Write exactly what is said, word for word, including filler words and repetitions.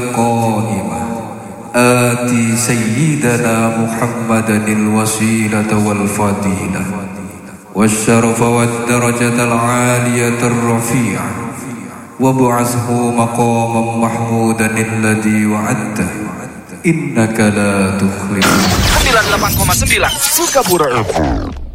قائمة آتي سيدنا محمدا الوسيلة والفضيلة والشرف والدرجة العالية الرفيعة وابعثه مقاما محمودا الذي وعدته إنك لا تخلف. sembilan puluh delapan koma sembilan Sukabura.